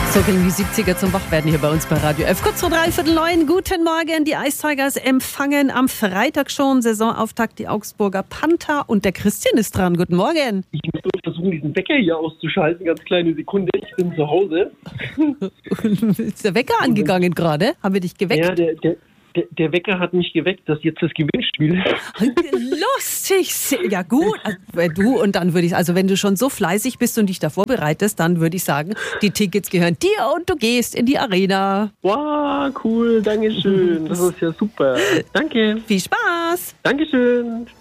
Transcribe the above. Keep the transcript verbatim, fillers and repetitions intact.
So klingen die siebziger zum Wachwerden hier bei uns bei Radio F. Kurz vor dreiviertel neun, guten Morgen. Die Ice Tigers empfangen am Freitag schon Saisonauftakt die Augsburger Panther und der Christian ist dran. Guten Morgen. Ich muss nur versuchen, diesen Wecker hier auszuschalten. Ganz kleine Sekunde, ich bin zu Hause. Ist der Wecker angegangen gerade? Haben wir dich geweckt? Ja, der, der, der, der Wecker hat mich geweckt, dass jetzt das Gewinnspiel. Lustig. Ja gut, also, du und dann würde ich, also wenn du schon so fleißig bist und dich da vorbereitest, dann würde ich sagen, die Tickets gehören dir und du gehst in die Arena. Wow, cool, danke schön. Das ist ja super. Danke. Viel Spaß. Dankeschön.